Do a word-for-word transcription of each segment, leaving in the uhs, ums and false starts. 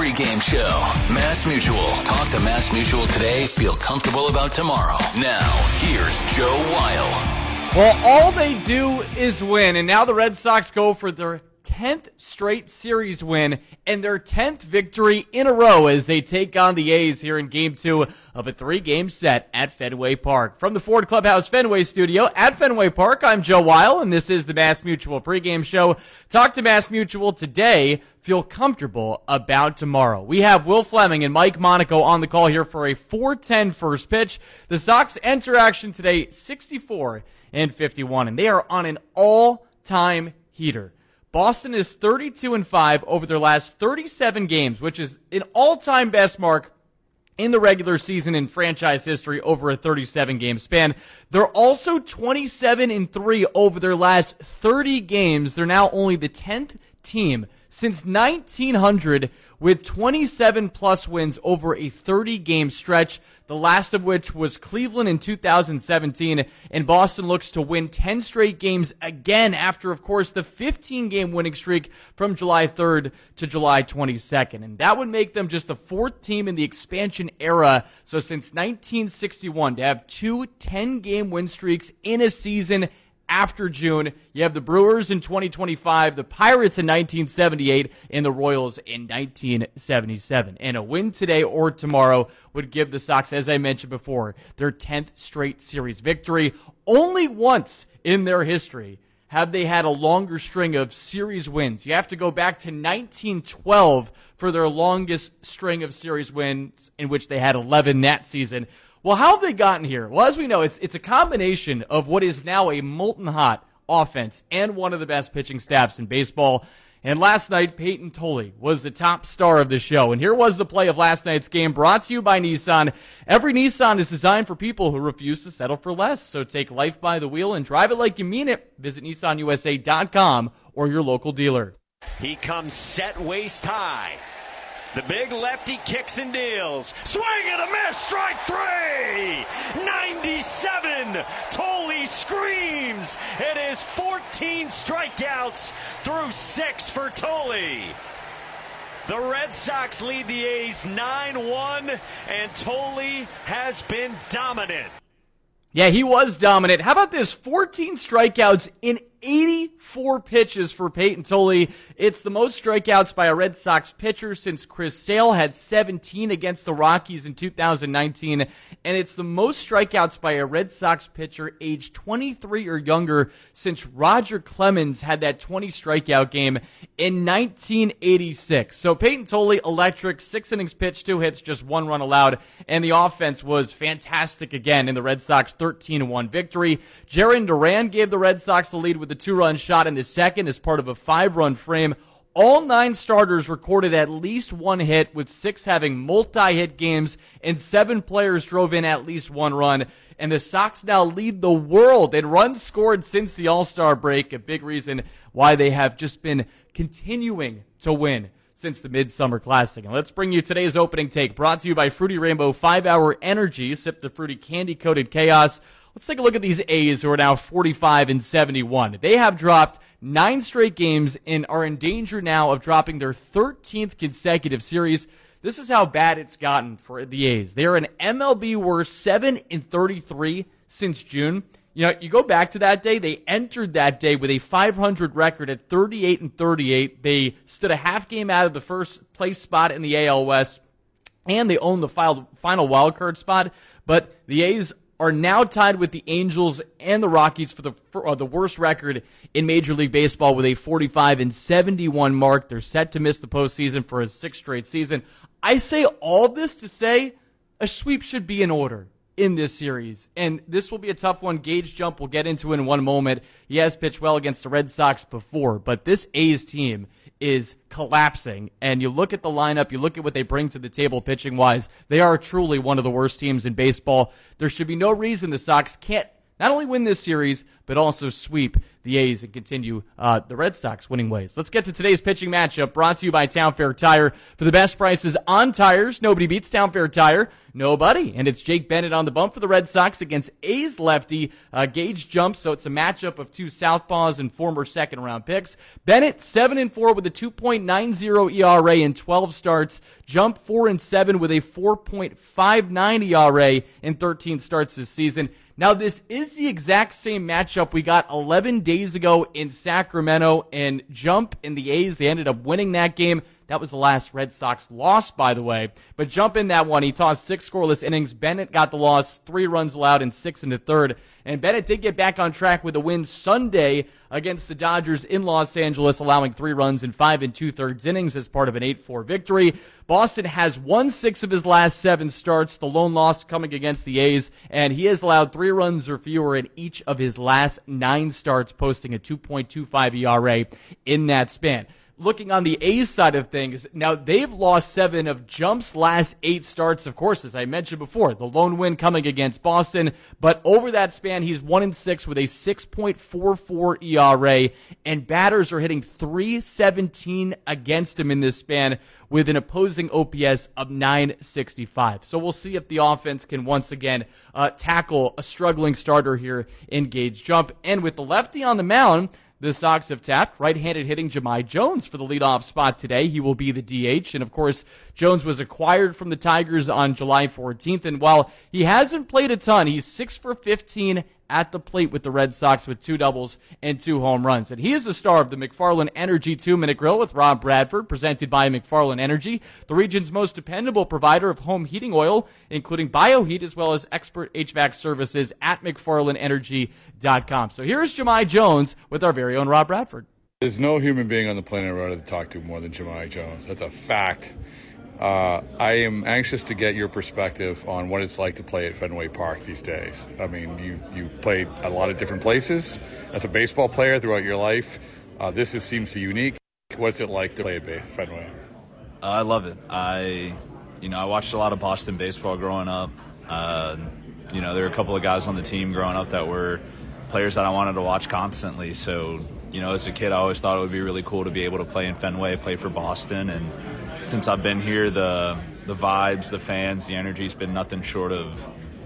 pregame show. Mass Mutual. Talk to Mass Mutual today. Feel comfortable about tomorrow. Now, here's Joe Weil. Well, all they do is win, and now the Red Sox go for their tenth straight series win and their tenth victory in a row as they take on the A's here in Game two of a three-game set at Fenway Park. From the Ford Clubhouse Fenway studio at Fenway Park, I'm Joe Weil, and this is the Mass Mutual pregame show. Talk to Mass Mutual today. Feel comfortable about tomorrow. We have Will Fleming and Mike Monaco on the call here for a four ten first pitch. The Sox enter action today sixty-four and fifty-one, and they are on an all-time heater. Boston is thirty-two and five over their last thirty-seven games, which is an all-time best mark in the regular season in franchise history over a thirty-seven game span. They're also twenty-seven and three over their last thirty games. They're now only the tenth team since nineteen hundred with twenty-seven plus wins over a thirty game stretch, the last of which was Cleveland in two thousand seventeen, and Boston looks to win ten straight games again after, of course, the fifteen game winning streak from July third to July twenty-second, and that would make them just the fourth team in the expansion era, so since nineteen sixty-one, to have two ten game win streaks in a season after June. You have the Brewers in twenty twenty-five, the Pirates in nineteen seventy-eight, and the Royals in nineteen seventy-seven. And a win today or tomorrow would give the Sox, as I mentioned before, their tenth straight series victory. Only once in their history have they had a longer string of series wins. You have to go back to nineteen twelve for their longest string of series wins, in which they had eleven that season. Well, how have they gotten here? Well, as we know, it's it's a combination of what is now a molten hot offense and one of the best pitching staffs in baseball. And last night, Peyton Tolley was the top star of the show. And here was the play of last night's game, brought to you by Nissan. Every Nissan is designed for people who refuse to settle for less. So take life by the wheel and drive it like you mean it. Visit Nissan U S A dot com or your local dealer. He comes set waist high. The big lefty kicks and deals. Swing and a miss, strike three! ninety-seven! Tolley screams! It is fourteen strikeouts through six for Tolley. The Red Sox lead the A's nine one, and Tolley has been dominant. Yeah, he was dominant. How about this? fourteen strikeouts in eighty-four pitches for Peyton Tolley. It's the most strikeouts by a Red Sox pitcher since Chris Sale had seventeen against the Rockies in two thousand nineteen, and it's the most strikeouts by a Red Sox pitcher aged twenty-three or younger since Roger Clemens had that twenty strikeout game in nineteen eighty-six. So Peyton Tolley, electric, six innings pitched, two hits, just one run allowed, and the offense was fantastic again in the Red Sox thirteen one victory. Jarren Duran gave the Red Sox the lead with a two-run shot in the second as part of a five-run frame. All nine starters recorded at least one hit, with six having multi-hit games, and seven players drove in at least one run. And the Sox now lead the world in runs scored since the All-Star break, a big reason why they have just been continuing to win since the Midsummer Classic. And let's bring you today's opening take, brought to you by Fruity Rainbow five hour Energy. Sip the fruity candy-coated chaos. Let's take a look at these A's, who are now forty-five and seventy-one. They have dropped nine straight games and are in danger now of dropping their thirteenth consecutive series. This is how bad it's gotten for the A's. They are an M L B worst seven and thirty-three since June. You know, you go back to that day, they entered that day with a five hundred record at thirty-eight and thirty-eight. They stood a half game out of the first place spot in the A L West, and they owned the final, final wild card spot. But the A's are now tied with the Angels and the Rockies for the for, uh, the worst record in Major League Baseball with a forty-five and seventy-one mark. They're set to miss the postseason for a sixth straight season. I say all this to say a sweep should be in order in this series, and this will be a tough one. Gage Jump, we'll get into in one moment. He has pitched well against the Red Sox before, but this A's team is collapsing, and you look at the lineup, you look at what they bring to the table pitching-wise, they are truly one of the worst teams in baseball. There should be no reason the Sox can't not only win this series, but also sweep the A's and continue uh, the Red Sox winning ways. Let's get to today's pitching matchup, brought to you by Town Fair Tire. For the best prices on tires, nobody beats Town Fair Tire. Nobody. And it's Jake Bennett on the bump for the Red Sox against A's lefty uh, Gage Jump. So it's a matchup of two southpaws and former second-round picks. Bennett, seven and four with a two point nine oh E R A in twelve starts. Jump, four and seven with a four point five nine E R A in thirteen starts this season. Now, this is the exact same matchup we got eleven days ago in Sacramento, and Jump and the A's, they ended up winning that game. That was the last Red Sox loss, by the way. But Jump in that one, he tossed six scoreless innings. Bennett got the loss, three runs allowed and six in the third. And Bennett did get back on track with a win Sunday against the Dodgers in Los Angeles, allowing three runs in five and two-thirds innings as part of an eight four victory. Boston has won six of his last seven starts, the lone loss coming against the A's, and he has allowed three runs or fewer in each of his last nine starts, posting a two point two five E R A in that span. Looking on the A's side of things, now they've lost seven of Jump's last eight starts, of course, as I mentioned before, the lone win coming against Boston, but over that span, he's one and six with a six point four four E R A, and batters are hitting three seventeen against him in this span with an opposing O P S of nine sixty-five. So we'll see if the offense can once again uh, tackle a struggling starter here in Gage Jump. And with the lefty on the mound, the Sox have tapped right-handed hitting Jahmai Jones for the leadoff spot today. He will be the D H. And, of course, Jones was acquired from the Tigers on July fourteenth. And while he hasn't played a ton, he's six for fifteen at the plate with the Red Sox with two doubles and two home runs. And he is the star of the McFarland Energy two-Minute Grill with Rob Bradford, presented by McFarland Energy, the region's most dependable provider of home heating oil, including BioHeat, as well as expert H V A C services at McFarland Energy dot com. So here's Jahmai Jones with our very own Rob Bradford. There's no human being on the planet I'd rather talk to more than Jahmai Jones. That's a fact. Uh, I am anxious to get your perspective on what it's like to play at Fenway Park these days. I mean, you you played a lot of different places as a baseball player throughout your life. Uh, this is, seems so unique. What's it like to play at Fenway? Uh, I love it. I, you know, I watched a lot of Boston baseball growing up. Uh, you know, there were a couple of guys on the team growing up that were players that I wanted to watch constantly. So, you know, as a kid, I always thought it would be really cool to be able to play in Fenway, play for Boston, and since I've been here, the the vibes, the fans, the energy's been nothing short of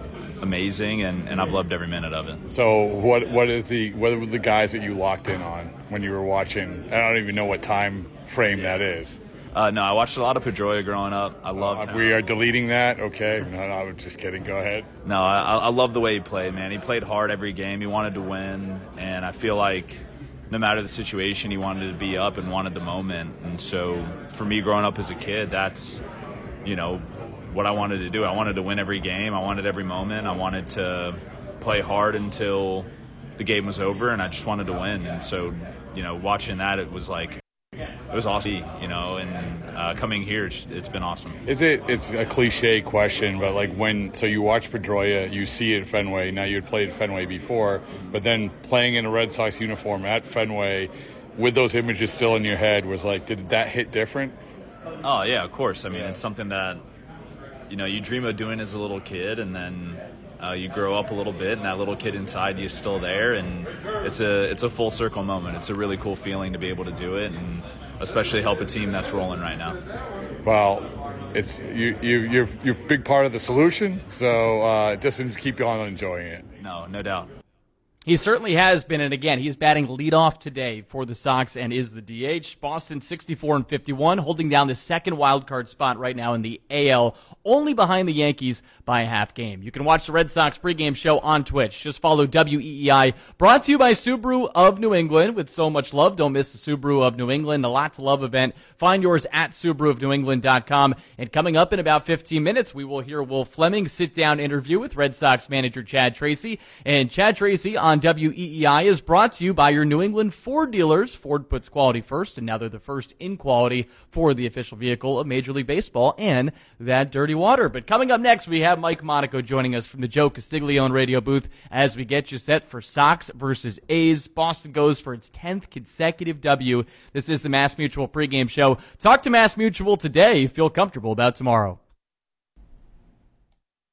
amazing, and, and I've loved every minute of it. So what what is the what were the guys that you locked in on when you were watching? I don't even know what time frame yeah. that is. Uh, no, I watched a lot of Pedroia growing up. I loved uh, him. We are deleting that? Okay. No, no, I was just kidding. Go ahead. No, I, I love the way he played, man. He played hard every game. He wanted to win, and I feel like no matter the situation, he wanted to be up and wanted the moment. And so for me growing up as a kid, that's, you know, what I wanted to do. I wanted to win every game. I wanted every moment. I wanted to play hard until the game was over, and I just wanted to win. And so, you know, watching that, it was like, it was awesome, you know, and uh, coming here, it's, it's been awesome. Is it, it's a cliche question, but like when, so you watch Pedroia, you see it at Fenway, now you had played at Fenway before, but then playing in a Red Sox uniform at Fenway with those images still in your head was like, did that hit different? Oh, yeah, of course. I mean, it's something that, you know, you dream of doing as a little kid, and then uh, you grow up a little bit, and that little kid inside you is still there, and it's a it's a full circle moment. It's a really cool feeling to be able to do it, and especially help a team that's rolling right now. Well, it's you you you're you're a big part of the solution, so uh, just keep on enjoying it. No, no doubt. He certainly has been, and again, he's batting leadoff today for the Sox and is the D H. Boston sixty-four and fifty-one, holding down the second wild card spot right now in the A L, only behind the Yankees by a half game. You can watch the Red Sox pregame show on Twitch. Just follow W E E I, brought to you by Subaru of New England. With so much love, don't miss the Subaru of New England, a Lot to Love event. Find yours at Subaru of New England dot com. And coming up in about fifteen minutes, we will hear Will Fleming's sit-down interview with Red Sox manager Chad Tracy. And Chad Tracy on W E E I is brought to you by your New England Ford dealers. Ford puts quality first, and now they're the first in quality for the official vehicle of Major League Baseball and that dirty water. But coming up next, we have Mike Monaco joining us from the Joe Castiglione radio booth as we get you set for Sox versus A's. Boston goes for its tenth consecutive W. This is the Mass Mutual pregame show. Talk to Mass Mutual today. Feel comfortable about tomorrow.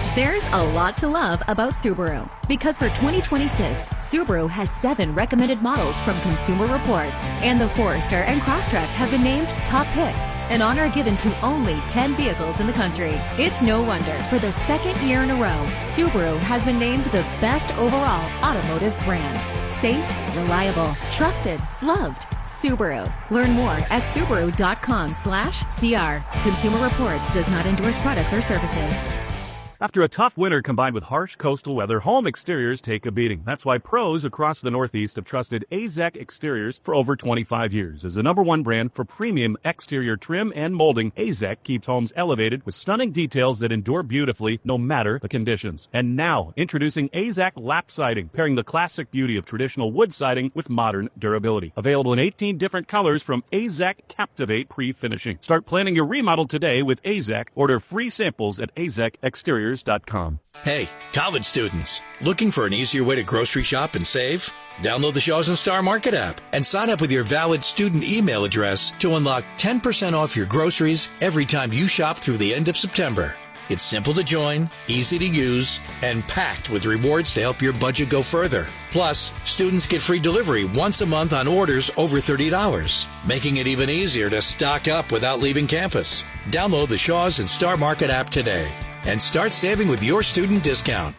There's a lot to love about Subaru, because for twenty twenty-six, Subaru has seven recommended models from Consumer Reports, and the Forester and Crosstrek have been named top picks, an honor given to only ten vehicles in the country. It's no wonder, for the second year in a row, Subaru has been named the best overall automotive brand. Safe, reliable, trusted, loved. Subaru. Learn more at Subaru.com slash CR. Consumer Reports does not endorse products or services. After a tough winter combined with harsh coastal weather, home exteriors take a beating. That's why pros across the Northeast have trusted A Z E C Exteriors for over twenty-five years. As the number one brand for premium exterior trim and molding, A Z E C keeps homes elevated with stunning details that endure beautifully no matter the conditions. And now, introducing A Z E C Lap Siding, pairing the classic beauty of traditional wood siding with modern durability. Available in eighteen different colors from A Z E C Captivate Pre-Finishing. Start planning your remodel today with A Z E C. Order free samples at A Z E C Exteriors dot com. Hey, college students, looking for an easier way to grocery shop and save? Download the Shaw's and Star Market app and sign up with your valid student email address to unlock ten percent off your groceries every time you shop through the end of September. It's simple to join, easy to use, and packed with rewards to help your budget go further. Plus, students get free delivery once a month on orders over thirty dollars, making it even easier to stock up without leaving campus. Download the Shaw's and Star Market app today and start saving with your student discount.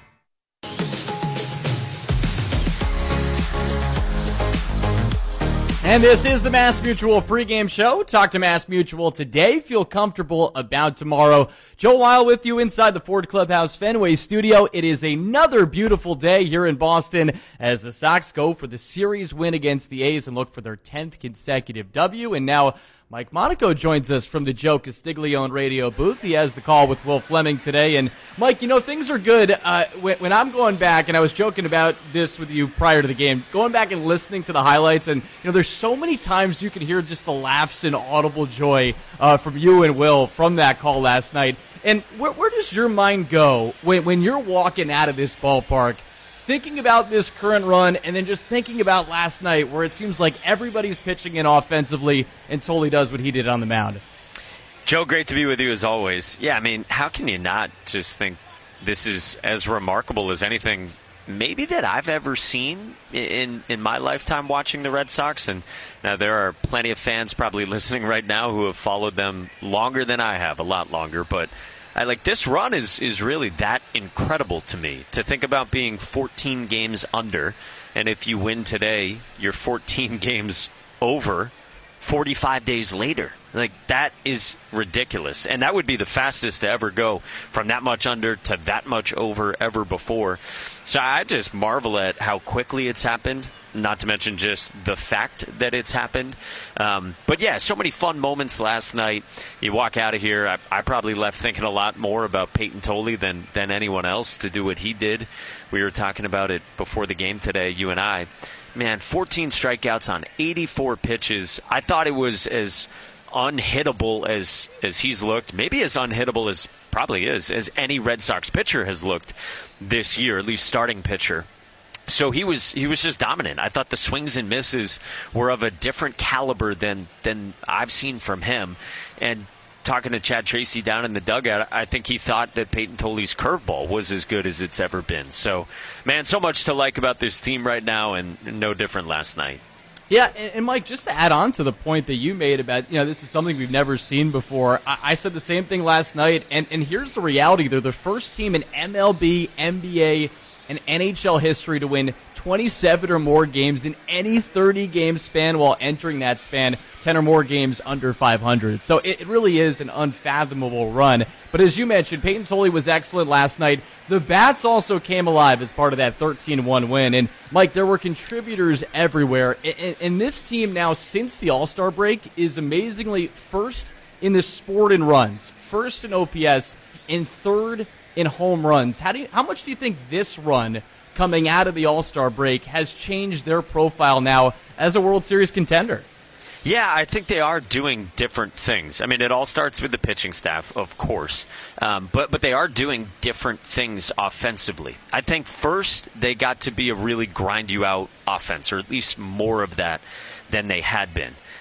And this is the Mass Mutual pregame show. Talk to Mass Mutual today. Feel comfortable about tomorrow. Joe Weil with you inside the Ford Clubhouse Fenway studio. It is another beautiful day here in Boston as the Sox go for the series win against the A's and look for their tenth consecutive W. And now Mike Monaco joins us from the Joe Castiglione radio booth. He has the call with Will Fleming today. And, Mike, you know, things are good. Uh, when, when I'm going back, and I was joking about this with you prior to the game, going back and listening to the highlights, and, you know, there's so many times you can hear just the laughs and audible joy uh, from you and Will from that call last night. And where, where does your mind go when, when you're walking out of this ballpark, thinking about this current run, and then just thinking about last night where it seems like everybody's pitching in offensively and Tolley does what he did on the mound? Joe, great to be with you as always. Yeah, I mean, how can you not just think this is as remarkable as anything maybe that I've ever seen in in my lifetime watching the Red Sox? And now there are plenty of fans probably listening right now who have followed them longer than I have, a lot longer, but I like this run is is really that incredible to me, to think about being fourteen games under, and if you win today, you're fourteen games over forty-five days later. Like, that is ridiculous, and that would be the fastest to ever go from that much under to that much over ever before. So I just marvel at how quickly it's happened, not to mention just the fact that it's happened. Um, but, yeah, so many fun moments last night. You walk out of here, I, I probably left thinking a lot more about Peyton Tolley than, than anyone else to do what he did. We were talking about it before the game today, you and I. Man, fourteen strikeouts on eighty-four pitches. I thought it was as unhittable as as he's looked, maybe as unhittable as probably is, as any Red Sox pitcher has looked this year, at least starting pitcher. So he was he was just dominant. I thought the swings and misses were of a different caliber than than I've seen from him. And talking to Chad Tracy down in the dugout, I think he thought that Peyton Tolley's curveball was as good as it's ever been. So, man, so much to like about this team right now, and no different last night. Yeah, and, and Mike, just to add on to the point that you made about, you know, this is something we've never seen before, I, I said the same thing last night, and, and here's the reality. They're the first team in M L B, N B A, and N H L history to win twenty-seven or more games in any thirty-game span, while entering that span ten or more games under five hundred. So it, it really is an unfathomable run. But as you mentioned, Peyton Tolley was excellent last night. The bats also came alive as part of that thirteen one win. And, Mike, there were contributors everywhere. And, and this team now, since the All-Star break, is amazingly first in the sport in runs, first in O P S, and third in home runs. How do you, how much do you think this run coming out of the All-Star break has changed their profile now as a World Series contender? Yeah, I think they are doing different things. I mean, it all starts with the pitching staff, of course, um, but but they are doing different things offensively. I think first they got to be a really grind-you-out offense, or at least more of that than they had been.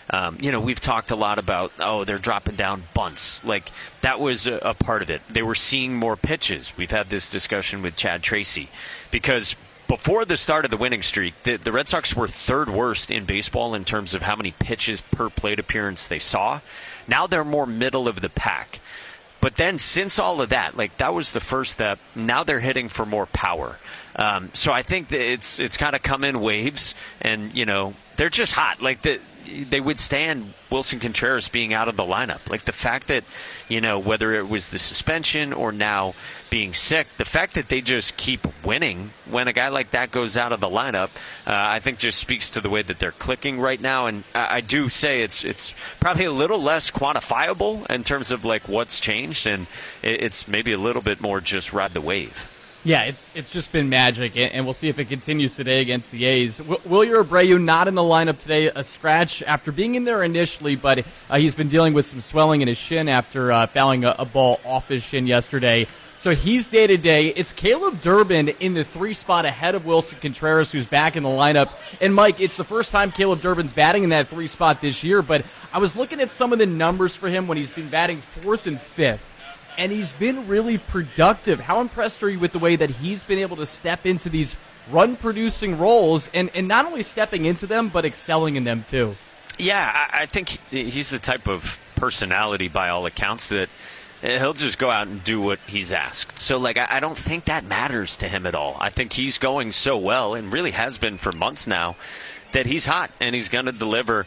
Um, you know, we've talked a lot about, oh, they're dropping down bunts. Like, that was a, a part of it. They were seeing more pitches. We've had this discussion with Chad Tracy because before the start of the winning streak, the, the Red Sox were third worst in baseball in terms of how many pitches per plate appearance they saw. Now they're more middle of the pack. But then since all of that, like that was the first step, now they're hitting for more power. Um, so I think that it's it's kind of come in waves, and, you know, they're just hot. Like the, they withstand Wilson Contreras being out of the lineup. Like the fact that, you know, whether it was the suspension or now being sick, the fact that they just keep winning when a guy like that goes out of the lineup, uh, I think just speaks to the way that they're clicking right now. And I, I do say it's it's probably a little less quantifiable in terms of like what's changed, and it, it's maybe a little bit more just ride the wave. Yeah, it's it's just been magic, and we'll see if it continues today against the A's. Wilyer Abreu not in the lineup today, a scratch after being in there initially, but uh, he's been dealing with some swelling in his shin after uh, fouling a, a ball off his shin yesterday. So he's day-to-day. It's Caleb Durbin in the three spot ahead of Wilson Contreras, who's back in the lineup. And, Mike, it's the first time Caleb Durbin's batting in that three spot this year, but I was looking at some of the numbers for him when he's been batting fourth and fifth. And he's been really productive. How impressed are you with the way that he's been able to step into these run-producing roles and, and not only stepping into them, but excelling in them too? Yeah, I, I think he's the type of personality, by all accounts, that he'll just go out and do what he's asked. So, like, I, I don't think that matters to him at all. I think he's going so well, and really has been for months now, that he's hot and he's going to deliver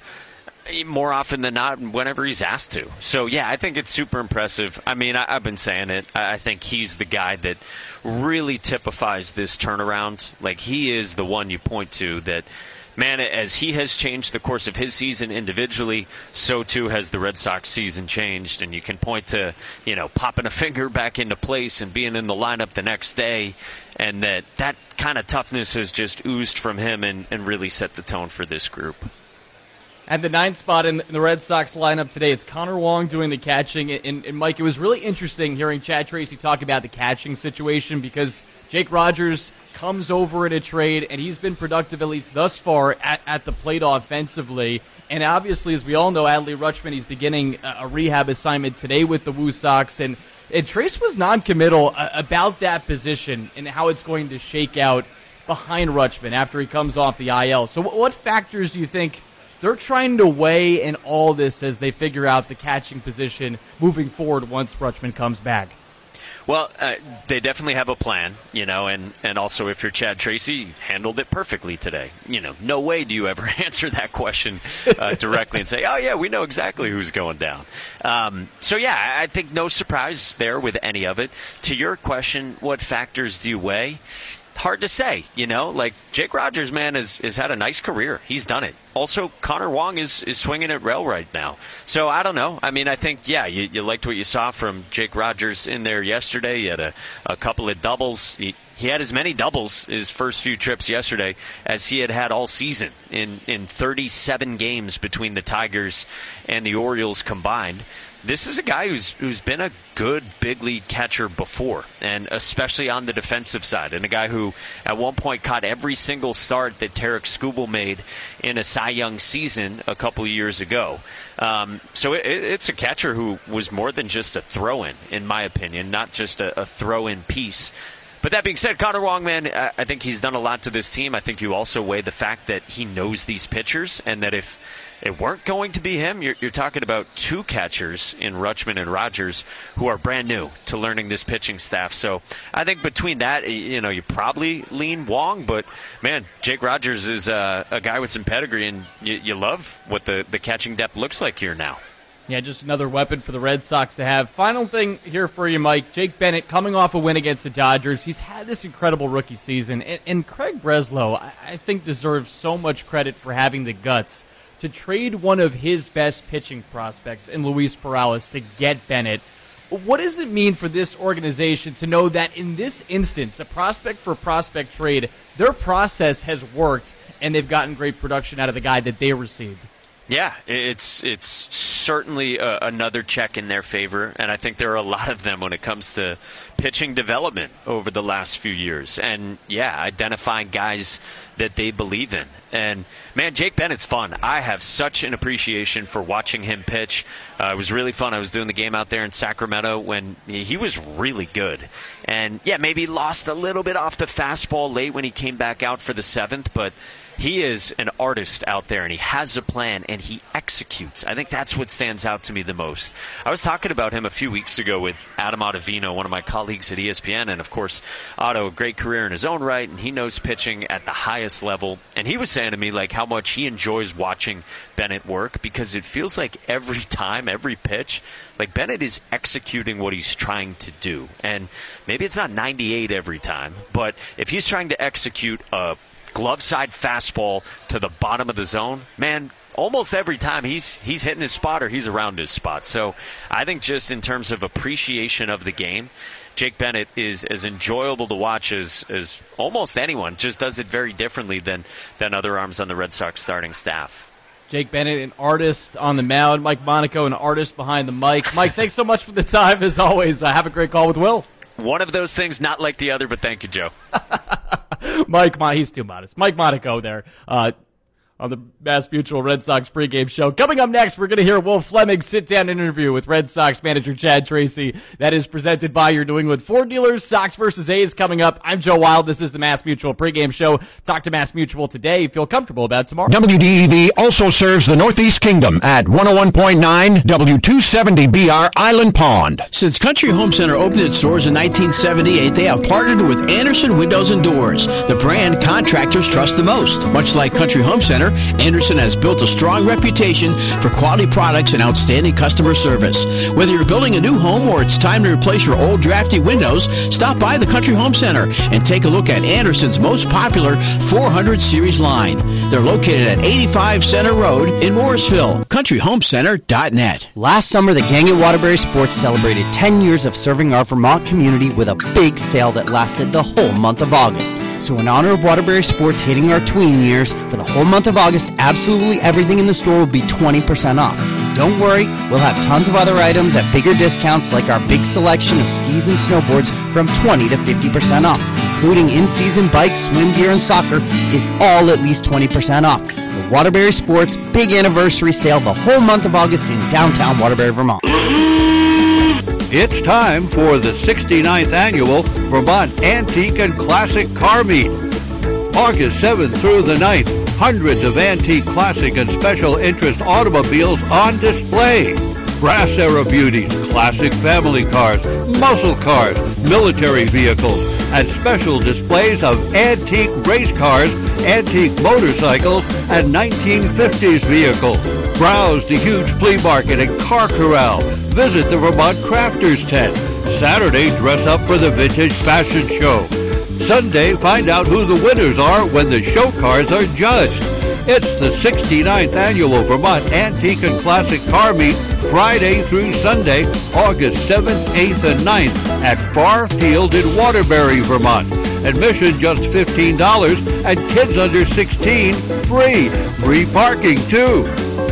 more often than not whenever he's asked to. So, yeah, I think it's super impressive. I mean, I, I've been saying it. I think he's the guy that really typifies this turnaround. Like, he is the one you point to that, man, as he has changed the course of his season individually, so too has the Red Sox season changed. And you can point to, you know, popping a finger back into place and being in the lineup the next day, and that that kind of toughness has just oozed from him and, and really set the tone for this group. At the ninth spot in the Red Sox lineup today, it's Connor Wong doing the catching. And, and, Mike, it was really interesting hearing Chad Tracy talk about the catching situation because Jake Rogers comes over in a trade, and he's been productive, at least thus far, at, at the plate offensively. And obviously, as we all know, Adley Rutschman, he's beginning a, a rehab assignment today with the Woo Sox. And, and Trace was non-committal uh, about that position and how it's going to shake out behind Rutschman after he comes off the I L. So what, what factors do you think they're trying to weigh in all this as they figure out the catching position moving forward once Rutschman comes back? Well, uh, they definitely have a plan, you know, and, and also if you're Chad Tracy, you handled it perfectly today. You know, no way do you ever answer that question uh, directly and say, oh, yeah, we know exactly who's going down. Um, so, yeah, I think no surprise there with any of it. To your question, what factors do you weigh? Hard to say, you know, like Jake Rogers, man, has, has had a nice career. He's done it. Also, Connor Wong is, is swinging at rail right now. So, I don't know. I mean, I think, yeah, you, you liked what you saw from Jake Rogers in there yesterday. He had a, a couple of doubles. He, he had as many doubles his first few trips yesterday as he had had all season in, in thirty-seven games between the Tigers and the Orioles combined. This is a guy who's who's been a good big league catcher before, and especially on the defensive side, and a guy who at one point caught every single start that Tarek Skubal made in a Cy Young season a couple years ago. Um, so it, it's a catcher who was more than just a throw-in, in my opinion, not just a, a throw-in piece. But that being said, Connor Wong, man, I, I think he's done a lot to this team. I think you also weigh the fact that he knows these pitchers, and that if it weren't going to be him, You're, you're talking about two catchers in Rutschman and Rogers who are brand new to learning this pitching staff. So I think between that, you know, you probably lean Wong. But, man, Jake Rogers is uh, a guy with some pedigree, and you, you love what the, the catching depth looks like here now. Yeah, just another weapon for the Red Sox to have. Final thing here for you, Mike. Jake Bennett coming off a win against the Dodgers. He's had this incredible rookie season. And, and Craig Breslow, I, I think, deserves so much credit for having the guts to trade one of his best pitching prospects in Luis Perales to get Bennett. What does it mean for this organization to know that in this instance, a prospect for prospect trade, their process has worked and they've gotten great production out of the guy that they received? Yeah, it's it's certainly a, another check in their favor, and I think there are a lot of them when it comes to pitching development over the last few years. And, yeah, identifying guys that they believe in. And, man, Jake Bennett's fun. I have such an appreciation for watching him pitch. Uh, it was really fun. I was doing the game out there in Sacramento when he, he was really good. And, yeah, maybe lost a little bit off the fastball late when he came back out for the seventh, but he is an artist out there, and he has a plan, and he executes. I think that's what stands out to me the most. I was talking about him a few weeks ago with Adam Ottavino, one of my colleagues at E S P N, and, of course, Otto, a great career in his own right, and he knows pitching at the highest level. And he was saying to me, like, how much he enjoys watching Bennett work, because it feels like every time, every pitch, like Bennett is executing what he's trying to do. And maybe it's not ninety-eight every time, but if he's trying to execute a glove side fastball to the bottom of the zone, man, almost every time he's he's hitting his spot or he's around his spot. So I think just in terms of appreciation of the game, Jake Bennett is as enjoyable to watch as, as almost anyone. Just does it very differently than, than other arms on the Red Sox starting staff. Jake Bennett, an artist on the mound. Mike Monaco, an artist behind the mic. Mike, thanks so much for the time, as always. Uh, have a great call with Will. One of those things, not like the other, but thank you, Joe. Mike, he's too modest. Mike Monaco there uh, on the Mass Mutual Red Sox pregame show. Coming up next, we're going to hear Will Fleming sit-down interview with Red Sox manager Chad Tracy. That is presented by your New England Ford dealers. Sox versus A's coming up. I'm Joe Wild. This is the Mass Mutual pregame show. Talk to Mass Mutual today. Feel comfortable about tomorrow. W D E V also serves the Northeast Kingdom at one oh one point nine W two seventy B R Island Pond. Since Country Home Center opened its doors in nineteen seventy-eight, they have partnered with Anderson Windows and Doors, the brand contractors trust the most. Much like Country Home Center, Anderson has built a strong reputation for quality products and outstanding customer service. Whether you're building a new home or it's time to replace your old drafty windows, stop by the Country Home Center and take a look at Anderson's most popular four hundred series line. They're located at eighty-five Center Road in Morrisville. country home center dot net. Last summer, the gang at Waterbury Sports celebrated ten years of serving our Vermont community with a big sale that lasted the whole month of August. So in honor of Waterbury Sports hitting our tween years, for the whole month of August, absolutely everything in the store will be twenty percent off. Don't worry, we'll have tons of other items at bigger discounts, like our big selection of skis and snowboards from twenty to fifty percent off, including in-season bikes, swim gear, and soccer is all at least twenty percent off. The Waterbury Sports Big Anniversary Sale the whole month of August in downtown Waterbury, Vermont. It's time for the sixty-ninth Annual Vermont Antique and Classic Car Meet. August seventh through the ninth, hundreds of antique, classic, and special interest automobiles on display. Brass era beauties, classic family cars, muscle cars, military vehicles, and special displays of antique race cars, antique motorcycles, and nineteen fifties vehicles. Browse the huge flea market and car corral. Visit the Vermont Crafters Tent. Saturday, dress up for the Vintage Fashion Show. Sunday, find out who the winners are when the show cars are judged. It's the sixty-ninth Annual Vermont Antique and Classic Car Meet, Friday through Sunday, August seventh, eighth, and ninth at Farr Field in Waterbury, Vermont. Admission just fifteen dollars, and kids under sixteen, free. Free parking, too.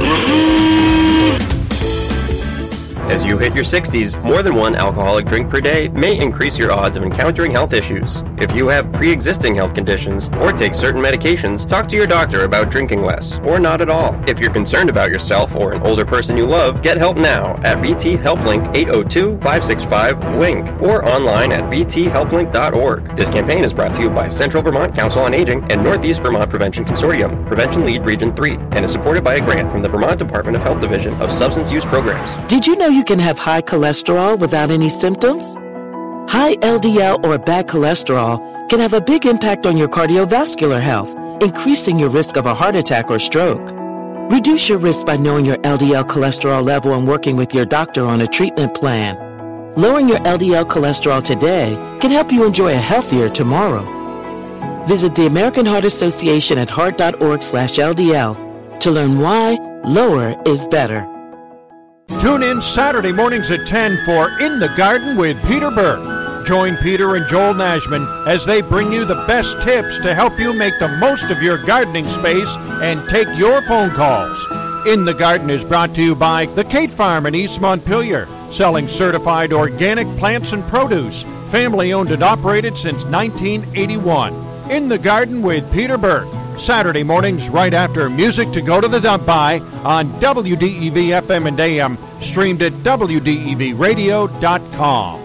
As you hit your sixties, more than one alcoholic drink per day may increase your odds of encountering health issues. If you have pre-existing health conditions or take certain medications, talk to your doctor about drinking less or not at all. If you're concerned about yourself or an older person you love, get help now at V T Helplink eight oh two, five six five, W I N C or online at v t helplink dot org. This campaign is brought to you by Central Vermont Council on Aging and Northeast Vermont Prevention Consortium, Prevention Lead Region three, and is supported by a grant from the Vermont Department of Health Division of Substance Use Programs. Did you know you can have high cholesterol without any symptoms? High L D L or bad cholesterol can have a big impact on your cardiovascular health, increasing your risk of a heart attack or stroke. Reduce your risk by knowing your L D L cholesterol level and working with your doctor on a treatment plan. Lowering your L D L cholesterol today can help you enjoy a healthier tomorrow. Visit the American Heart Association at heart dot org slash L D L to learn why lower is better. Tune in Saturday mornings at ten for In the Garden with Peter Burke. Join Peter and Joel Nashman as they bring you the best tips to help you make the most of your gardening space and take your phone calls. In the Garden is brought to you by the Kate Farm in East Montpelier, selling certified organic plants and produce, family owned and operated since nineteen eighty-one. In the Garden with Peter Burke, Saturday mornings right after Music to Go to the Dump By on W D E V F M and A M, streamed at W D E V radio dot com.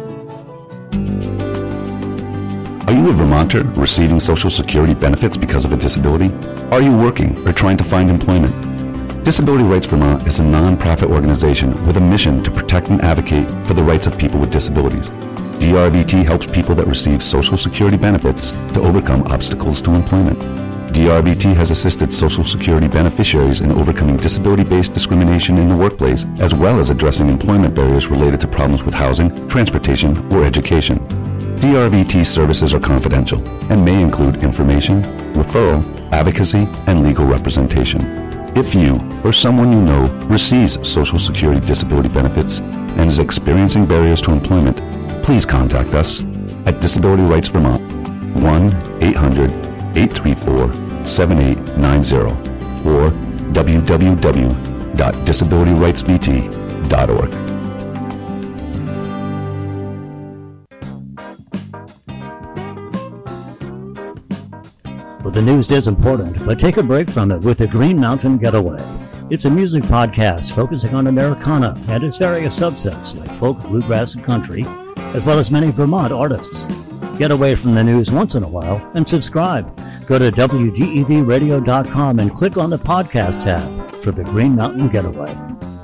Are you a Vermonter receiving Social Security benefits because of a disability? Are you working or trying to find employment? Disability Rights Vermont is a non-profit organization with a mission to protect and advocate for the rights of people with disabilities. D R V T helps people that receive Social Security benefits to overcome obstacles to employment. D R V T has assisted Social Security beneficiaries in overcoming disability-based discrimination in the workplace, as well as addressing employment barriers related to problems with housing, transportation, or education. D R V T services are confidential and may include information, referral, advocacy, and legal representation. If you or someone you know receives Social Security disability benefits and is experiencing barriers to employment, please contact us at Disability Rights Vermont, one eight hundred eight three four seven eight nine zero or w w w dot disability rights v t dot org. Well, the news is important, but take a break from it with the Green Mountain Getaway. It's a music podcast focusing on Americana and its various subsets like folk, bluegrass, and country, as well as many Vermont artists. Get away from the news once in a while and subscribe. Go to w d e v radio dot com and click on the podcast tab for the Green Mountain Getaway.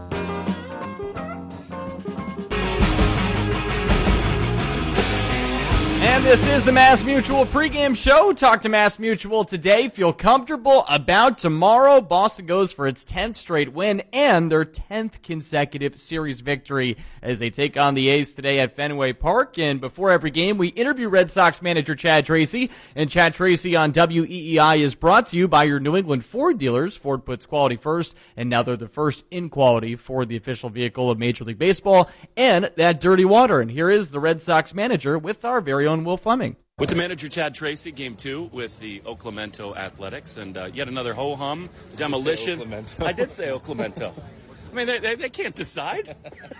And this is the Mass Mutual pregame show. Talk to Mass Mutual today. Feel comfortable about tomorrow. Boston goes for its tenth straight win and their tenth consecutive series victory as they take on the A's today at Fenway Park. And before every game, we interview Red Sox manager Chad Tracy. And Chad Tracy on W E E I is brought to you by your New England Ford dealers. Ford puts quality first, and now they're the first in quality for the official vehicle of Major League Baseball and that dirty water. And here is the Red Sox manager with our very own Will Fleming. With the manager, Chad Tracy, game two with the Oclemento Athletics, and uh, yet another ho-hum demolition. I did say Oclemento. I mean, they, they, they can't decide.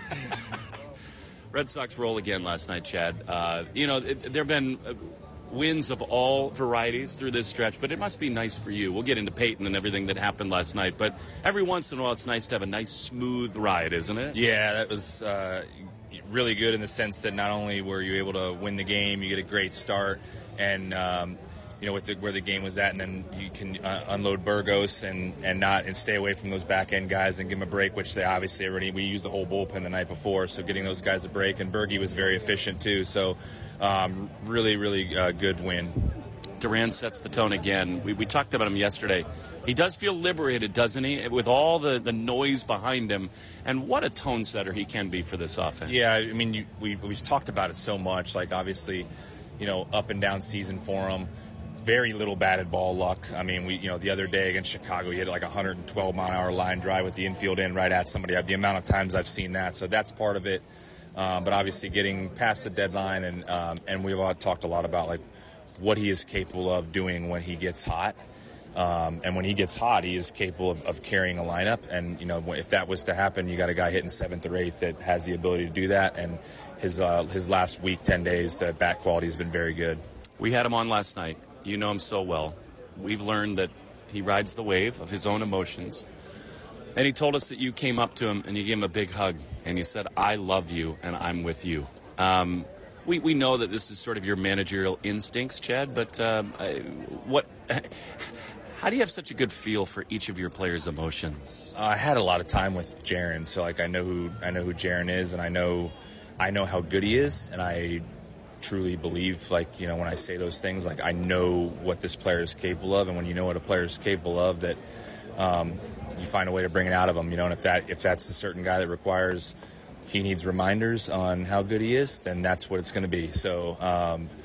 Red Sox roll again last night, Chad. Uh, you know, it, there have been uh, wins of all varieties through this stretch, but it must be nice for you. We'll get into Peyton and everything that happened last night, but every once in a while it's nice to have a nice, smooth ride, isn't it? Yeah, that was... Uh, really good in the sense that not only were you able to win the game, you get a great start, and um, you know with the, where the game was at, and then you can uh, unload Burgos and, and not and stay away from those back end guys and give them a break, which they obviously already we used the whole bullpen the night before, so getting those guys a break, and Bergie was very efficient too, so um, really really uh, good win. Duran sets the tone again. We, we talked about him yesterday. He does feel liberated, doesn't he, with all the, the noise behind him. And what a tone setter he can be for this offense. Yeah, I mean, you, we, we've talked about it so much. Like, obviously, you know, up and down season for him. Very little batted ball luck. I mean, we, you know, the other day against Chicago, he had like a one hundred twelve mile an hour line drive with the infield in right at somebody. The amount of times I've seen that. So that's part of it. Um, but obviously getting past the deadline, and um, and we've all talked a lot about, like, what he is capable of doing when he gets hot. Um, and when he gets hot, he is capable of, of carrying a lineup. And, you know, if that was to happen, you got a guy hitting seventh or eighth that has the ability to do that. And his uh, his last week, ten days, the bat quality has been very good. We had him on last night. You know him so well. We've learned that he rides the wave of his own emotions. And he told us that you came up to him and you gave him a big hug. And you said, I love you and I'm with you. Um, We we know that this is sort of your managerial instincts, Chad, but um, what? How do you have such a good feel for each of your players' emotions? Uh, I had a lot of time with Jaron, so like I know who I know who Jaron is, and I know I know how good he is, and I truly believe, like, you know, when I say those things, like, I know what this player is capable of, and when you know what a player is capable of, that um, you find a way to bring it out of him, you know, and if that if that's a certain guy that requires. He needs reminders on how good he is, then that's what it's going to be. So, um,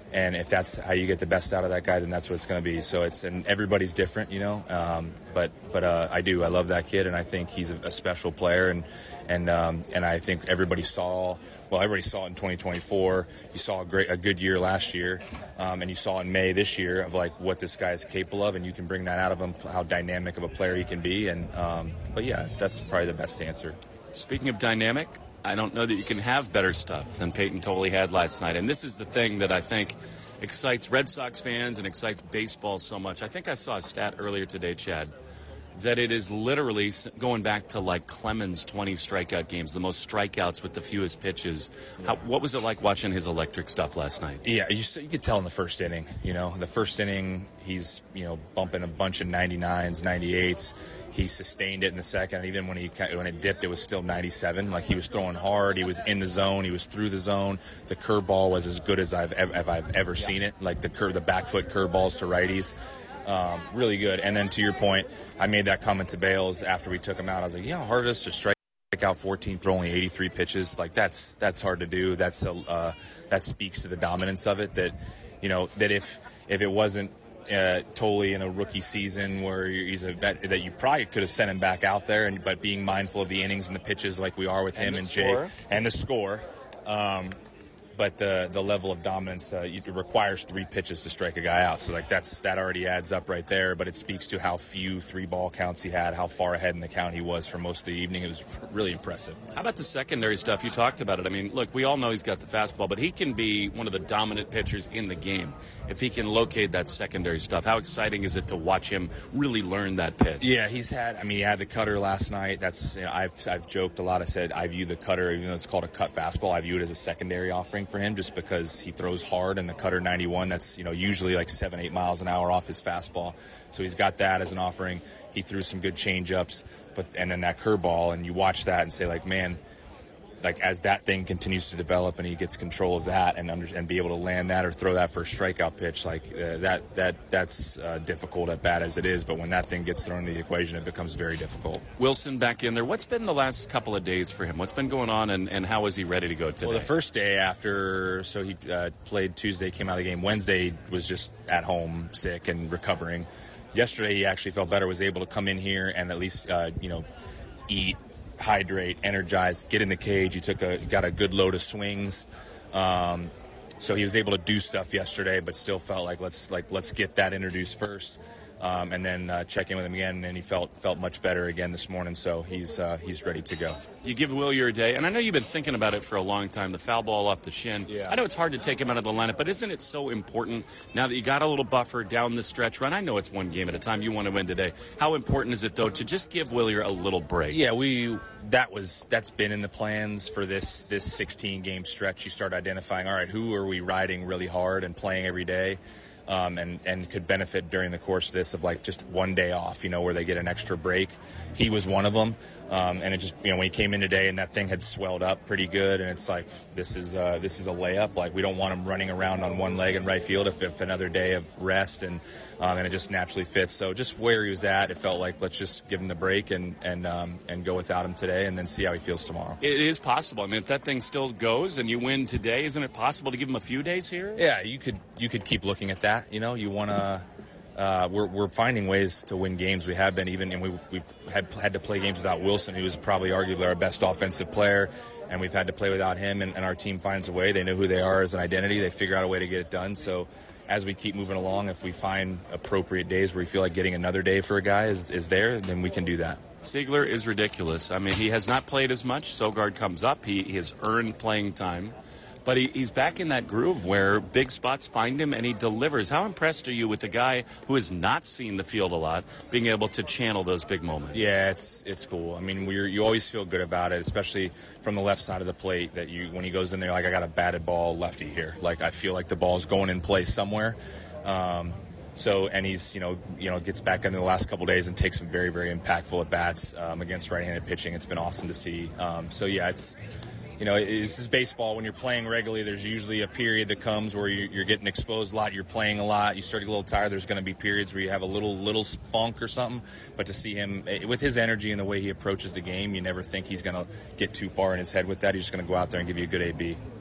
And if that's how you get the best out of that guy, then that's what it's going to be. So it's, and everybody's different, you know. Um, but but uh, I do. I love that kid, and I think he's a, a special player. And and um, and I think everybody saw. Well, everybody saw it in twenty twenty-four. You saw a great, a good year last year, um, and you saw in May this year of like what this guy is capable of, and you can bring that out of him, how dynamic of a player he can be. And um, but yeah, that's probably the best answer. Speaking of dynamic, I don't know that you can have better stuff than Peyton Tolley had last night. And this is the thing that I think excites Red Sox fans and excites baseball so much. I think I saw a stat earlier today, Chad, that it is literally going back to like Clemens' twenty strikeout games, the most strikeouts with the fewest pitches. How, what was it like watching his electric stuff last night? Yeah, you, you could tell in the first inning. You know, the first inning, he's, you know, bumping a bunch of ninety-nines, ninety-eights. He sustained it in the second. Even when he when it dipped, it was still ninety-seven. Like, he was throwing hard. He was in the zone. He was through the zone. The curveball was as good as I've ever, I've ever yeah. seen it. Like the curve, the back foot curveballs to righties. Um, really good. And then to your point, I made that comment to Bales after we took him out. I was like, you know how hard it is to strike out fourteen for only eighty-three pitches? Like, that's that's hard to do. That's a, uh, that speaks to the dominance of it. That, you know, that if if it wasn't uh, Tolley in a rookie season where he's a that, that you probably could have sent him back out there, and but being mindful of the innings and the pitches like we are with him and, and Jay and the score. Um, But the the level of dominance, uh, it requires three pitches to strike a guy out. So like that's that already adds up right there. But it speaks to how few three ball counts he had, how far ahead in the count he was for most of the evening. It was really impressive. How about the secondary stuff? You talked about it. I mean, look, we all know he's got the fastball, but he can be one of the dominant pitchers in the game if he can locate that secondary stuff. How exciting is it to watch him really learn that pitch? Yeah, he's had. I mean, he had the cutter last night. That's you know, I've I've joked a lot. I said I view the cutter, even though it's called a cut fastball, I view it as a secondary offering for him, just because he throws hard, and the cutter ninety-one, that's, you know, usually like seven, eight miles an hour off his fastball. So he's got that as an offering. He threw some good change-ups, but and then that curveball, and you watch that and say, like, man, like as that thing continues to develop and he gets control of that and under, and be able to land that or throw that for a strikeout pitch, like uh, that that that's uh, difficult at bat as it is. But when that thing gets thrown into the equation, it becomes very difficult. Wilson back in there. What's been the last couple of days for him? What's been going on, and, and how is he ready to go today? Well, the first day after, so he uh, played Tuesday, came out of the game. Wednesday was just at home, sick and recovering. Yesterday he actually felt better, was able to come in here and at least uh, you know eat, hydrate, energize, get in the cage. He took a got a good load of swings, um, so he was able to do stuff yesterday, but still felt like let's like let's get that introduced first, um, and then uh, check in with him again. And he felt felt much better again this morning, so he's uh, he's ready to go. You give Wilyer a day, and I know you've been thinking about it for a long time. The foul ball off the shin. Yeah. I know it's hard to take him out of the lineup, but isn't it so important now that you got a little buffer down the stretch run? I know it's one game at a time. You want to win today. How important is it though to just give Wilyer a little break? Yeah, we that was that's been in the plans for this this sixteen game stretch. You start identifying, all right, who are we riding really hard and playing every day? Um, and, and could benefit during the course of this of like just one day off, you know, where they get an extra break. He was one of them. Um, and it just, you know, when he came in today and that thing had swelled up pretty good, and it's like, this is uh, this is a layup. Like, we don't want him running around on one leg in right field if, if another day of rest, and um, and it just naturally fits. So just where he was at, it felt like let's just give him the break and and um, and go without him today, and then see how he feels tomorrow. It is possible. I mean, if that thing still goes and you win today, isn't it possible to give him a few days here? Yeah, you could you could keep looking at that. You know, you want to. Uh, we're we're finding ways to win games. We have been even, and we we've had had to play games without Wilson, who is probably arguably our best offensive player, and we've had to play without him. And, and our team finds a way. They know who they are as an identity. They figure out a way to get it done. So as we keep moving along, if we find appropriate days where we feel like getting another day for a guy is is there, then we can do that. Ziegler is ridiculous. I mean, he has not played as much. Sogard comes up. He, he has earned playing time. But he, he's back in that groove where big spots find him and he delivers. How impressed are you with a guy who has not seen the field a lot being able to channel those big moments? Yeah, it's it's cool. I mean, we're, you always feel good about it, especially from the left side of the plate, that you when he goes in there, like, I got a batted ball lefty here. Like, I feel like the ball's going in play somewhere. Um, so, and he's, you know, you know, gets back in the last couple of days and takes some very, very impactful at bats um, against right-handed pitching. It's been awesome to see. Um, so, yeah, it's... You know, this is baseball. When you're playing regularly, there's usually a period that comes where you're getting exposed a lot, you're playing a lot, you start to get a little tired. There's going to be periods where you have a little little funk or something. But to see him, with his energy and the way he approaches the game, you never think he's going to get too far in his head with that. He's just going to go out there and give you a good A B.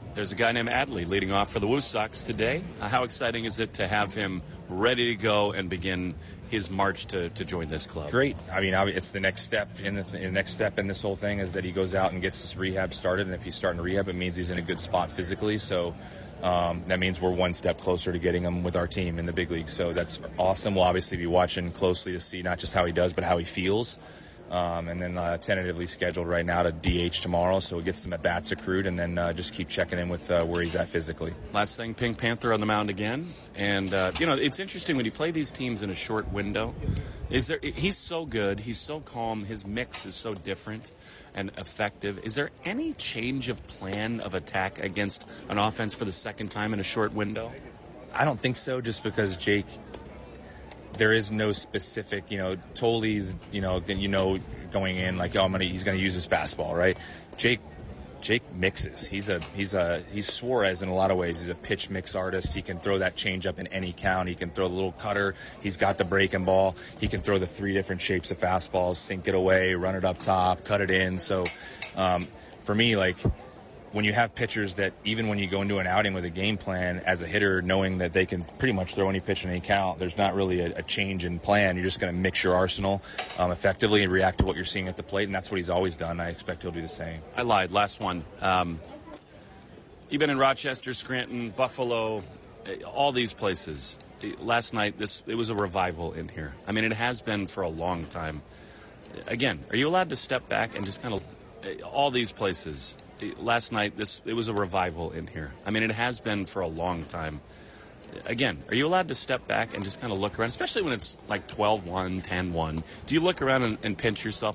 There's a guy named Adley leading off for the Woo Sox today. Uh, how exciting is it to have him ready to go and begin his march to, to join this club? Great. I mean, it's the next step in the, th- the next step in this whole thing is that he goes out and gets his rehab started. And if he's starting rehab, it means he's in a good spot physically. So um, that means we're one step closer to getting him with our team in the big leagues. So that's awesome. We'll obviously be watching closely to see not just how he does, but how he feels. Um, and then uh, tentatively scheduled right now to D H tomorrow, so we get some at-bats accrued, and then uh, just keep checking in with uh, where he's at physically. Last thing, Pink Panther on the mound again. And, uh, you know, it's interesting when you play these teams in a short window. Is there? He's so good. He's so calm. His mix is so different and effective. Is there any change of plan of attack against an offense for the second time in a short window? I don't think so, just because Jake... There is no specific, you know, Toley's, you know, you know, going in like, oh, I'm gonna, he's going to use his fastball, right? Jake, Jake mixes. He's a, he's a, he's Suarez in a lot of ways. He's a pitch mix artist. He can throw that changeup in any count. He can throw the little cutter. He's got the breaking ball. He can throw the three different shapes of fastballs, sink it away, run it up top, cut it in. So, um, for me, like, when you have pitchers that even when you go into an outing with a game plan as a hitter, knowing that they can pretty much throw any pitch in any count, there's not really a, a change in plan. You're just going to mix your arsenal um, effectively and react to what you're seeing at the plate, and that's what he's always done. I expect he'll do the same. I lied. Last one. Um, you've been in Rochester, Scranton, Buffalo, all these places. Last night, this it was a revival in here. I mean, it has been for a long time. Again, are you allowed to step back and just kind of all these places? Last night, this it was a revival in here. I mean, it has been for a long time. Again, are you allowed to step back and just kind of look around, especially when it's like twelve one, ten one? Do you look around and, and pinch yourself